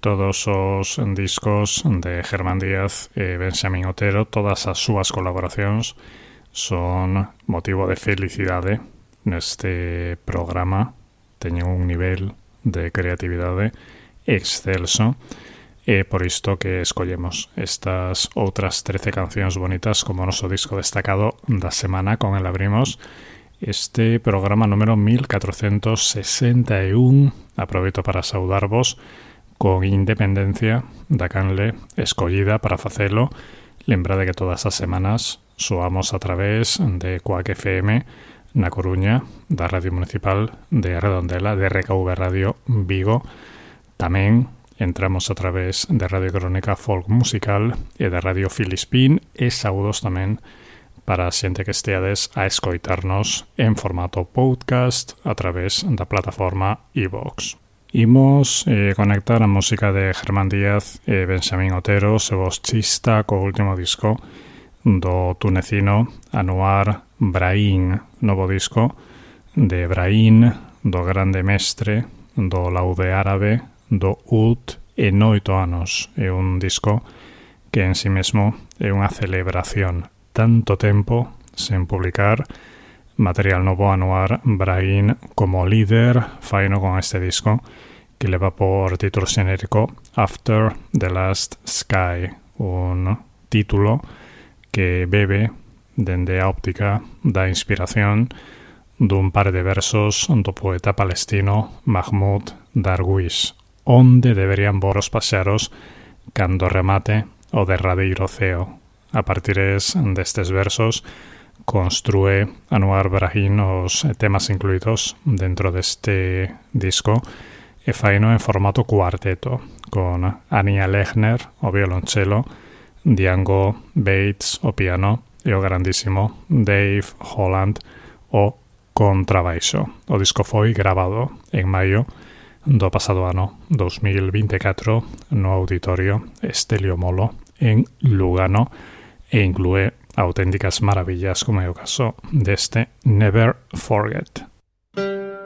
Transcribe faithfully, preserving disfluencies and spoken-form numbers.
todos os discos de Germán Díaz e Benxamín Otero, todas as súas colaboracións son motivo de felicidade neste programa. Teñen un nivel de creatividade excelso e por isto que escollemos estas outras trece cancións bonitas como noso disco destacado da semana. Con el abrimos este programa número mil catrocentos sesenta e un. Aproveito para saudarvos con independencia da canle escollida para facelo. Lembrade que todas as semanas soamos a través de Coac F M na Coruña, da Radio Municipal de Redondela, de R K V Radio Vigo. Tamén entramos a través de Radio Crónica Folk Musical e de Radio Filispín, e saúdos tamén para a xente que esteades a escoitarnos en formato podcast a través da plataforma iVoox. Imos eh, conectar a música de Germán Díaz e Benxamín Otero, se vos chista co último disco do tunecino Anouar Brahim, novo disco de Brahim, do grande mestre do laude árabe, do Oud e noito anos. É un disco que en si mesmo é unha celebración. Tanto tempo sen publicar material novo. Anouar Brahim como líder faino con este disco que leva por título xenérico After the Last Sky, un título que bebe dende a óptica da inspiración dun par de versos do poeta palestino Mahmoud Darwish, onde deberían vor os paxaros cando remate o derradeiro ceo. A partir destes versos construe Anouar Brahim os temas incluídos dentro deste disco e faino en formato cuarteto, con Ania Lechner o violonchelo, Django Bates o piano e o grandísimo Dave Holland o contrabaixo. O disco foi grabado en maio do pasado ano dos mil vinte e catro no Auditorio Estelio Molo en Lugano e inclúe auténticas maravillas como é o caso deste Never Forget.